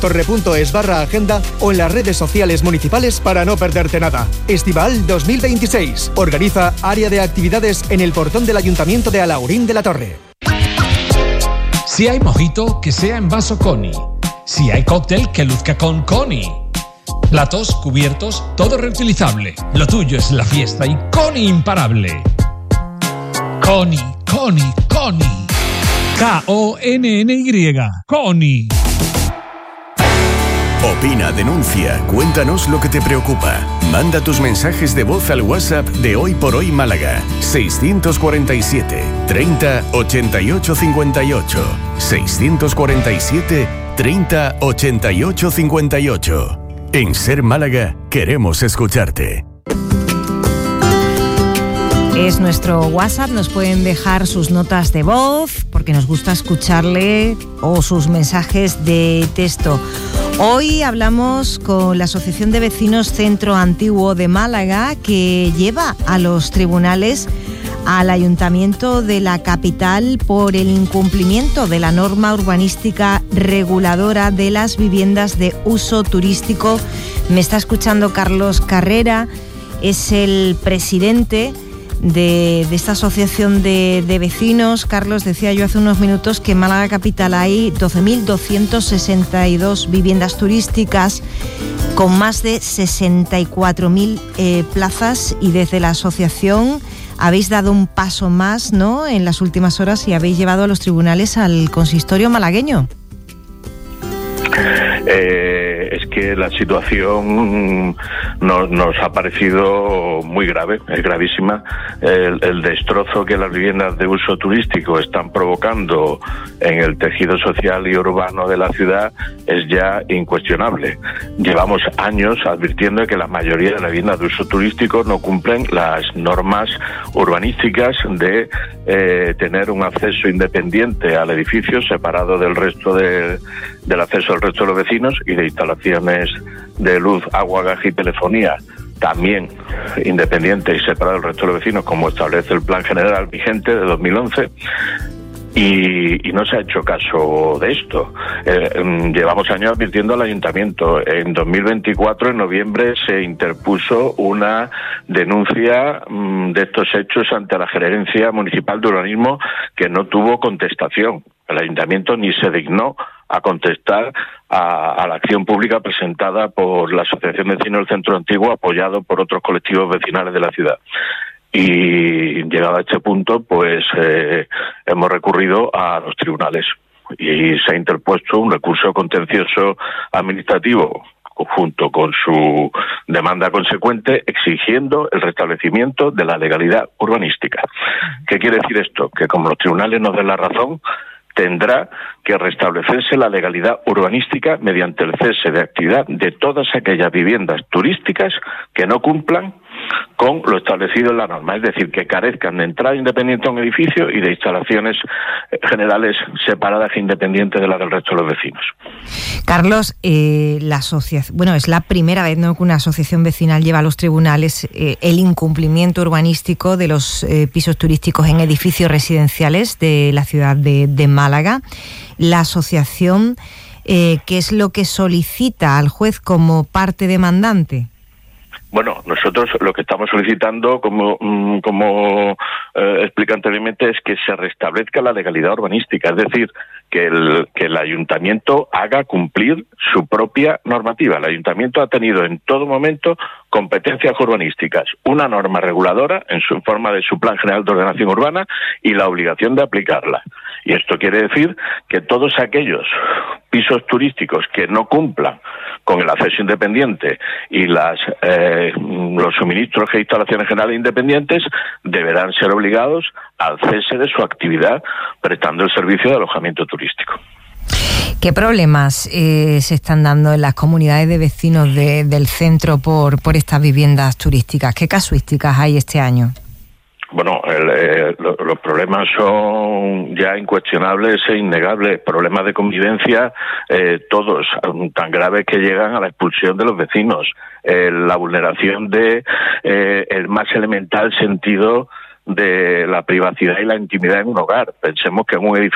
torre.es/agenda o en las redes sociales municipales para no perderte nada. Estival 2026. Organiza Área de Actividades en el portón del Ayuntamiento de Alhaurín de la Torre. Si hay mojito, que sea en vaso Coni. Si hay cóctel, que luzca con Coni. Platos, cubiertos, todo reutilizable. Lo tuyo es la fiesta y Coni imparable. Coni, Coni, Coni. K-O-N-N-Y. Coni. Opina, denuncia, cuéntanos lo que te preocupa. Manda tus mensajes de voz al WhatsApp de Hoy por Hoy Málaga. 647 30 88 58. 647 30 88 58. En Ser Málaga queremos escucharte. Es nuestro WhatsApp, nos pueden dejar sus notas de voz porque nos gusta escucharle o sus mensajes de texto. Hoy hablamos con la Asociación de Vecinos Centro Antiguo de Málaga, que lleva a los tribunales al Ayuntamiento de la capital por el incumplimiento de la norma urbanística reguladora de las viviendas de uso turístico. Me está escuchando Carlos Carrera, es el presidente de esta asociación de vecinos. Carlos, decía yo hace unos minutos que en Málaga capital hay 12.262 viviendas turísticas con más de 64.000 plazas, y desde la asociación habéis dado un paso más, ¿no?, en las últimas horas, y habéis llevado a los tribunales al consistorio malagueño. Es que la situación nos ha parecido muy grave, es gravísima. El destrozo que las viviendas de uso turístico están provocando en el tejido social y urbano de la ciudad es ya incuestionable. Llevamos años advirtiendo de que la mayoría de las viviendas de uso turístico no cumplen las normas urbanísticas de tener un acceso independiente al edificio, separado del resto del acceso al resto de los vecinos, y de instalaciones de luz, agua, gas y telefonía también independiente y separado del resto de los vecinos, como establece el Plan General vigente de 2011. Y no se ha hecho caso de esto. Llevamos años advirtiendo al ayuntamiento. En 2024, en noviembre, se interpuso una denuncia de estos hechos ante la Gerencia Municipal de Urbanismo, que no tuvo contestación. El ayuntamiento ni se dignó a contestar a la acción pública presentada por la Asociación de Vecinos del Centro Antiguo, apoyado por otros colectivos vecinales de la ciudad. Y llegado a este punto, pues hemos recurrido a los tribunales y se ha interpuesto un recurso contencioso administrativo junto con su demanda consecuente, exigiendo el restablecimiento de la legalidad urbanística. ¿Qué quiere decir esto? Que como los tribunales nos den la razón, tendrá que restablecerse la legalidad urbanística mediante el cese de actividad de todas aquellas viviendas turísticas que no cumplan con lo establecido en la norma, es decir, que carezcan de entrada independiente a un edificio y de instalaciones generales separadas e independientes de las del resto de los vecinos. Carlos, la asociación, bueno, es la primera vez, ¿no?, que una asociación vecinal lleva a los tribunales el incumplimiento urbanístico de los pisos turísticos en edificios residenciales de la ciudad de Málaga. La asociación, ¿qué es lo que solicita al juez como parte demandante? Bueno, nosotros lo que estamos solicitando, como expliqué anteriormente, es que se restablezca la legalidad urbanística, es decir, que el ayuntamiento haga cumplir su propia normativa. El ayuntamiento ha tenido en todo momento competencias urbanísticas, una norma reguladora en su forma de su Plan General de Ordenación Urbana y la obligación de aplicarla. Y esto quiere decir que todos aquellos pisos turísticos que no cumplan con el acceso independiente y los suministros e instalaciones generales independientes deberán ser obligados al cese de su actividad prestando el servicio de alojamiento turístico. ¿Qué problemas se están dando en las comunidades de vecinos del centro por estas viviendas turísticas? ¿Qué casuísticas hay este año? Bueno, los problemas son ya incuestionables e innegables. Problemas de convivencia, todos, tan graves que llegan a la expulsión de los vecinos. La vulneración de el más elemental sentido de la privacidad y la intimidad en un hogar. Pensemos que en un edificio